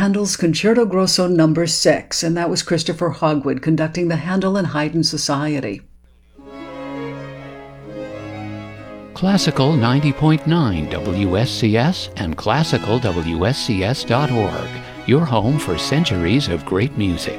Handel's Concerto Grosso No. 6, and that was Christopher Hogwood conducting the Handel and Haydn Society. Classical 90.9 WSCS and classicalwscs.org, your home for centuries of great music.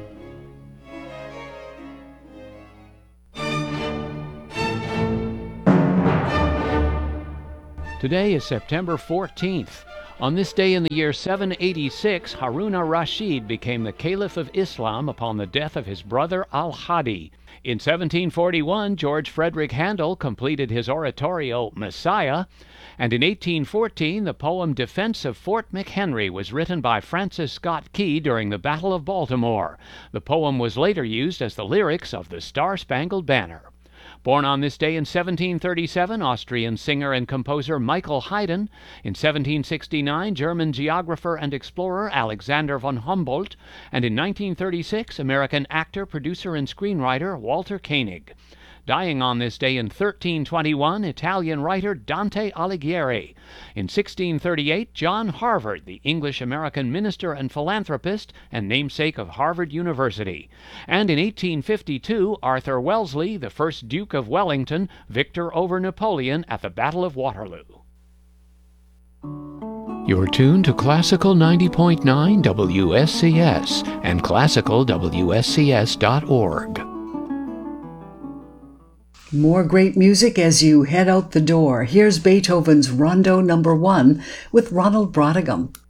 Today is September 14th. On this day in the year 786, Harun ar-Rashid became the Caliph of Islam upon the death of his brother Al-Hadi. In 1741, George Frederick Handel completed his oratorio Messiah, and in 1814, the poem Defense of Fort McHenry was written by Francis Scott Key during the Battle of Baltimore. The poem was later used as the lyrics of the Star-Spangled Banner. Born on this day in 1737, Austrian singer and composer Michael Haydn. In 1769, German geographer and explorer Alexander von Humboldt. And in 1936, American actor, producer, and screenwriter Walter Koenig. Dying on this day in 1321, Italian writer Dante Alighieri. In 1638, John Harvard, the English-American minister and philanthropist and namesake of Harvard University. And in 1852, Arthur Wellesley, the first Duke of Wellington, victor over Napoleon at the Battle of Waterloo. You're tuned to Classical 90.9 WSCS and classicalwscs.org. More great music as you head out the door. Here's Beethoven's Rondo No. 1 with Ronald Brautigam.